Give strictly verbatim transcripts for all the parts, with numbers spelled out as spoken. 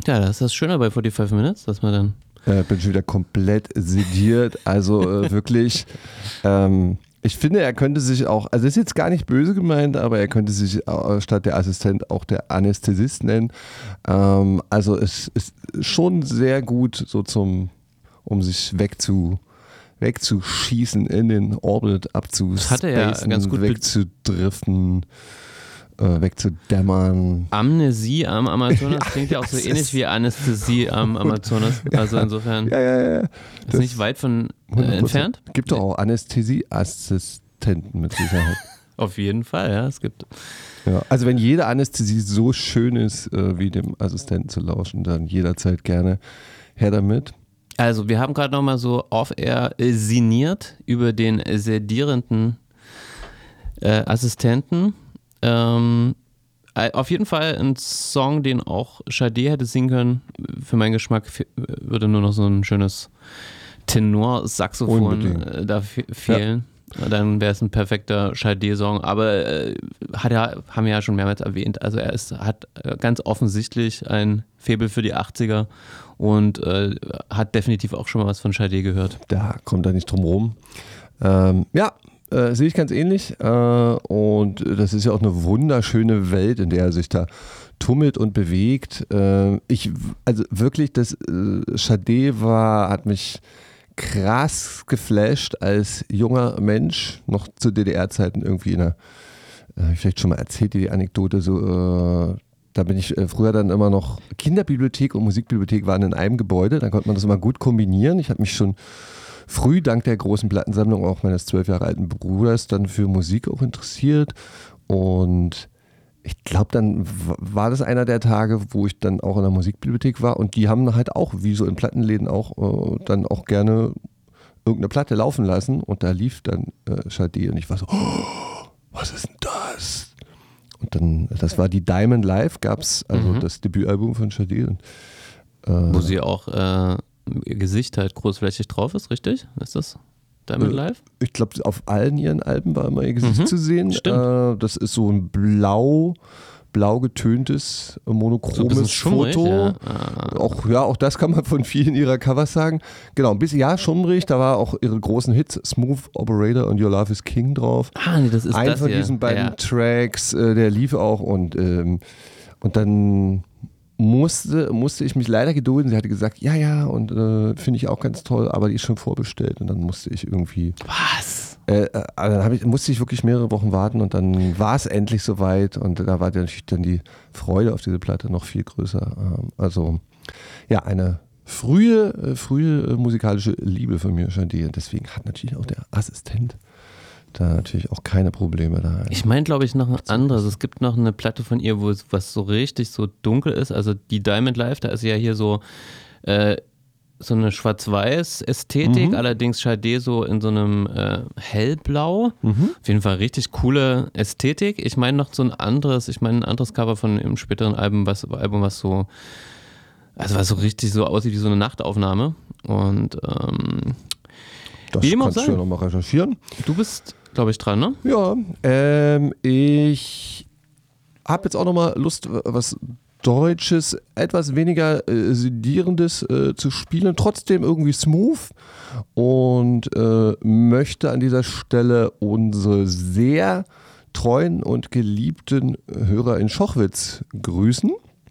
Ja, das ist das Schöne bei forty-five Minutes, dass man dann... Äh, bin schon wieder komplett sediert, also äh, wirklich... Ähm, ich finde, er könnte sich auch, also ist jetzt gar nicht böse gemeint, aber er könnte sich äh, statt der Assistent auch der Anästhesist nennen. Ähm, also es ist schon sehr gut so zum, um sich wegzu... wegzuschießen, in den Orbit abzuspacen, hat er ja ganz gut wegzudriften, äh, wegzudämmern. Amnesie am Amazonas Ja, klingt ja auch so das ähnlich ist- wie Anästhesie am Amazonas. Also insofern Ja, ja, ja. ist nicht weit von äh, hundert Prozent. entfernt. Gibt doch auch Anästhesieassistenten mit Sicherheit. Auf jeden Fall, ja. Es gibt. Ja, also wenn jede Anästhesie so schön ist, äh, wie dem Assistenten zu lauschen, dann jederzeit gerne her damit. Also wir haben gerade nochmal so off-air äh, sinniert über den sedierenden äh, Assistenten. Ähm, äh, auf jeden Fall ein Song, den auch Sade hätte singen können. Für meinen Geschmack fe- würde nur noch so ein schönes Tenor-Saxophon Unbedingt. äh, da fe- fehlen. Dann wäre es ein perfekter Sade-Song. Aber äh, hat er, haben wir ja schon mehrmals erwähnt, also er ist, hat äh, ganz offensichtlich ein Faible für die achtziger und äh, hat definitiv auch schon mal was von Sade gehört. Da kommt er nicht drum rum. Ähm, ja, äh, sehe ich ganz ähnlich. Äh, und das ist ja auch eine wunderschöne Welt, in der er sich da tummelt und bewegt. Äh, ich, also wirklich, das äh, Sade war, hat mich krass geflasht als junger Mensch, noch zu D D R-Zeiten irgendwie in einer, äh, vielleicht schon mal erzählt dir die Anekdote, so, äh, da bin ich äh, früher dann immer noch, Kinderbibliothek und Musikbibliothek waren in einem Gebäude, dann konnte man das immer gut kombinieren. Ich habe mich schon früh dank der großen Plattensammlung auch meines zwölf Jahre alten Bruders dann für Musik auch interessiert und ich glaube, dann w- war das einer der Tage, wo ich dann auch in der Musikbibliothek war und die haben halt auch, wie so in Plattenläden auch, äh, dann auch gerne irgendeine Platte laufen lassen und da lief dann äh, Sade und ich war so, oh, was ist denn das? Und dann, das war die Diamond Live, gab es, also Mhm. das Debütalbum von Sade. Und, äh, Wo sie auch äh, ihr Gesicht halt großflächig drauf ist, richtig? Ist das Diamond Äh, Live? Ich glaube, auf allen ihren Alben war immer ihr Gesicht Mhm, zu sehen. stimmt. Äh, das ist so ein blau, blau getöntes, äh, So ein monochromes bisschen schummrig, Foto. ja. Ah. Auch, ja, auch das kann man von vielen ihrer Covers sagen. Genau, ein bisschen, ja, schummrig, da war auch ihre großen Hits, Smooth Operator und Your Love is King drauf. Ah, nee, das ist Ein das von hier. diesen beiden Ja. Tracks, äh, der lief auch und, ähm, und dann musste, musste ich mich leider gedulden. Sie hatte gesagt, ja, ja, und äh, finde ich auch ganz toll, aber die ist schon vorbestellt und dann musste ich irgendwie Was? äh, äh, dann hab ich, musste ich wirklich mehrere Wochen warten und dann war es endlich soweit und da war natürlich dann die Freude auf diese Platte noch viel größer. Ähm, also ja, eine frühe, äh, frühe äh, musikalische Liebe von mir schon die und deswegen hat natürlich auch der Assistent da natürlich auch keine Probleme da. Ich meine, glaube ich, noch ein anderes. Es gibt noch eine Platte von ihr, wo es was so richtig so dunkel ist. Also die Diamond Live, da ist ja hier so äh, so eine Schwarz-Weiß-Ästhetik, Mhm. allerdings Sade so in so einem äh, Hellblau. Mhm. Auf jeden Fall richtig coole Ästhetik. Ich meine noch so ein anderes, ich meine ein anderes Cover von im späteren Album, was Album, was so, also was so richtig so aussieht wie so eine Nachtaufnahme. Und ähm, Das Wie dem auch kannst du sei. ja nochmal recherchieren. du bist, glaube ich, dran, ne? Ja, ähm, ich habe jetzt auch nochmal Lust, was Deutsches, etwas weniger äh, sedierendes äh, zu spielen, trotzdem irgendwie smooth und äh, möchte an dieser Stelle unsere sehr treuen und geliebten Hörer in Schochwitz grüßen,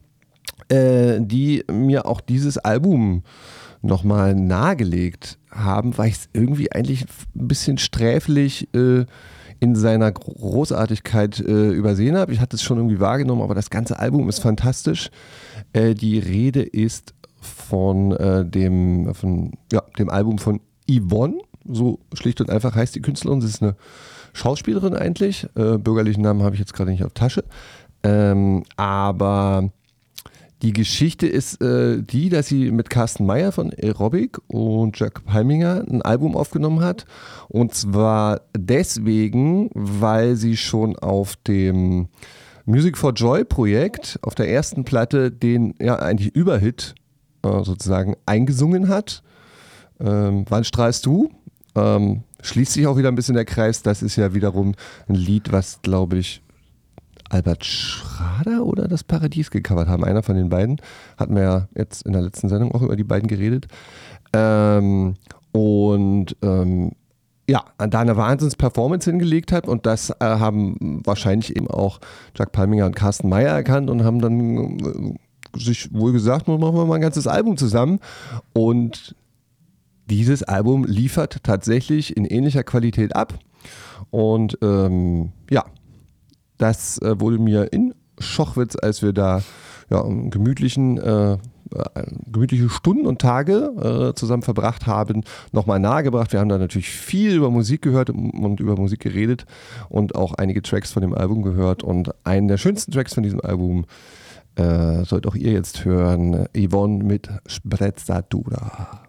äh, die mir auch dieses Album nochmal nahegelegt haben, weil ich es irgendwie eigentlich ein bisschen sträflich äh, in seiner Großartigkeit äh, übersehen habe. Ich hatte es schon irgendwie wahrgenommen, aber das ganze Album ist fantastisch. Äh, die Rede ist von, äh, dem, von ja, dem Album von Yvonne, so schlicht und einfach heißt die Künstlerin. Sie ist eine Schauspielerin eigentlich. Äh, bürgerlichen Namen habe ich jetzt gerade nicht auf Tasche. Ähm, aber die Geschichte ist äh, die, dass sie mit Carsten Meyer von Aerobic und Jack Palminger ein Album aufgenommen hat. Und zwar deswegen, weil sie schon auf dem Music for Joy Projekt, auf der ersten Platte, den ja eigentlich Überhit äh, sozusagen eingesungen hat. Ähm, Wann strahlst du? Ähm, schließt sich auch wieder ein bisschen der Kreis. Das ist ja wiederum ein Lied, was, glaube ich, Albert Schrader oder das Paradies gecovert haben. Einer von den beiden. Hatten wir ja jetzt in der letzten Sendung auch über die beiden geredet. Ähm, und ähm, ja, da eine Wahnsinns-Performance hingelegt hat und das äh, haben wahrscheinlich eben auch Jack Palminger und Carsten Meyer erkannt und haben dann äh, sich wohl gesagt, nun machen wir mal ein ganzes Album zusammen und dieses Album liefert tatsächlich in ähnlicher Qualität ab und ähm, ja, das äh, wurde mir in Schochwitz, als wir da ja, einen gemütlichen, äh, gemütliche Stunden und Tage äh, zusammen verbracht haben, nochmal nahegebracht. Wir haben da natürlich viel über Musik gehört und über Musik geredet und auch einige Tracks von dem Album gehört. Und einen der schönsten Tracks von diesem Album äh, sollt auch ihr jetzt hören, Yvonne mit Sprezzatura.